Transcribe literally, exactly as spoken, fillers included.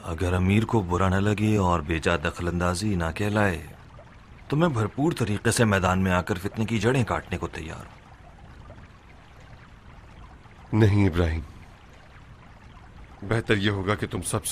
अगर अमीर को बुरा न लगे और बेजा दखलंदाजी ना कहलाए तो मैं भरपूर तरीके से मैदान में आकर फितने की जड़ें काटने को तैयार हूं। नहीं इब्राहिम, बेहतर यह होगा कि तुम सबसे